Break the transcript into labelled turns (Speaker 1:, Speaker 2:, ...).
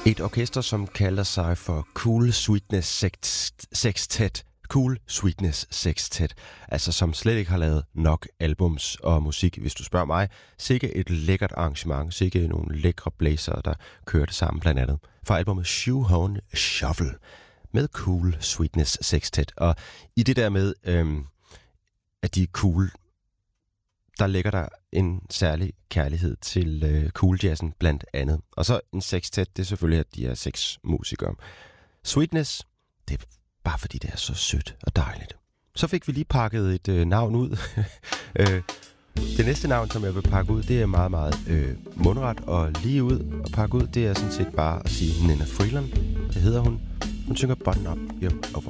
Speaker 1: Et orkester, som kalder sig for Cool Sweetness Sextet. Cool Sweetness Sextet. Altså som slet ikke har lavet nok albums og musik, hvis du spørger mig. Sikke et lækkert arrangement. Sikke nogle lækre blæsere, der kørte sammen blandt andet. Fra albumet Shoehorn Shuffle med Cool Sweetness Sextet. Og i det der med, at de er cool, der ligger der en særlig kærlighed til cool jazzen blandt andet. Og så en sextet, det er selvfølgelig, at de er 6 musikere. Sweetness, det er bare fordi det er så sødt og dejligt. Så fik vi lige pakket et navn ud. Det næste navn, som jeg vil pakke ud, det er meget, meget mundret og lige ud at pakke ud. Det er sådan set bare at sige Nina Freeland. Det hedder hun. Hun synger Button Up Your Overalls.